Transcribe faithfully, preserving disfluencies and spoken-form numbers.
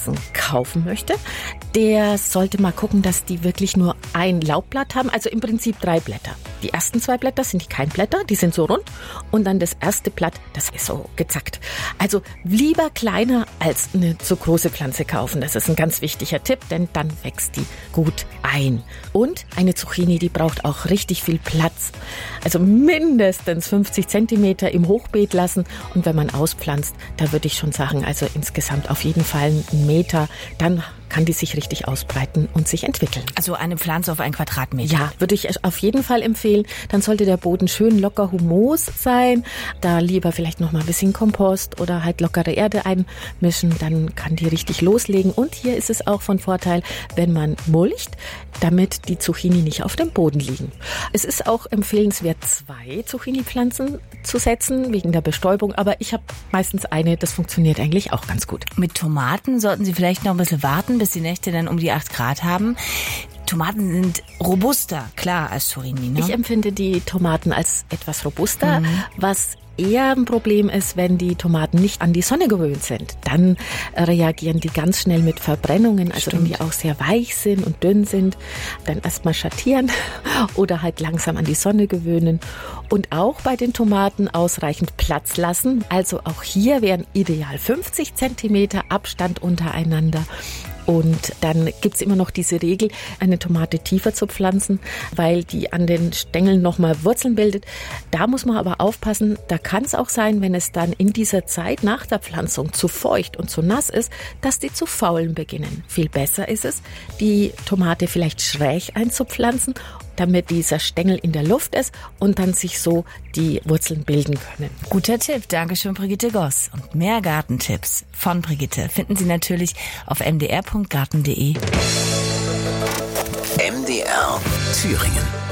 Pflanzen kaufen möchte, der sollte mal gucken, dass die wirklich nur ein Laubblatt haben, also im Prinzip drei Blätter. Die ersten zwei Blätter sind die Keimblätter, die sind so rund und dann das erste Blatt, das ist so gezackt. Also lieber kleiner als eine zu große Pflanze kaufen. Das ist ein ganz wichtiger Tipp, denn dann wächst die gut ein. Und eine Zucchini, die braucht auch richtig viel Platz. Also mindestens fünfzig Zentimeter im Hochbeet lassen und wenn man auspflanzt, da würde ich schon sagen, also insgesamt auf jeden Fall einen Meter, dann kann die sich richtig ausbreiten und sich entwickeln. Also eine Pflanze auf einen Quadratmeter? Ja, würde ich auf jeden Fall empfehlen. Dann sollte der Boden schön locker humos sein. Da lieber vielleicht noch mal ein bisschen Kompost oder halt lockere Erde einmischen. Dann kann die richtig loslegen. Und hier ist es auch von Vorteil, wenn man mulcht, damit die Zucchini nicht auf dem Boden liegen. Es ist auch empfehlenswert, zwei Zucchini-Pflanzen zu setzen, wegen der Bestäubung. Aber ich habe meistens eine, das funktioniert eigentlich auch ganz gut. Mit Tomaten sollten Sie vielleicht noch ein bisschen warten, bis die Nächte dann um die acht Grad haben. Tomaten sind robuster, klar, als Zucchini, ne? Ich empfinde die Tomaten als etwas robuster, mhm. was eher ein Problem ist, wenn die Tomaten nicht an die Sonne gewöhnt sind. Dann reagieren die ganz schnell mit Verbrennungen. Also Stimmt. wenn die auch sehr weich sind und dünn sind, dann erstmal schattieren oder halt langsam an die Sonne gewöhnen. Und auch bei den Tomaten ausreichend Platz lassen. Also auch hier wären ideal fünfzig Zentimeter Abstand untereinander. Und dann gibt's immer noch diese Regel, eine Tomate tiefer zu pflanzen, weil die an den Stängeln nochmal Wurzeln bildet. Da muss man aber aufpassen, da kann es auch sein, wenn es dann in dieser Zeit nach der Pflanzung zu feucht und zu nass ist, dass die zu faulen beginnen. Viel besser ist es, die Tomate vielleicht schräg einzupflanzen, damit dieser Stängel in der Luft ist und dann sich so die Wurzeln bilden können. Guter Tipp, Dankeschön Brigitte Goss. Und mehr Gartentipps von Brigitte finden Sie natürlich auf m d r punkt garten punkt d e. M D R Thüringen.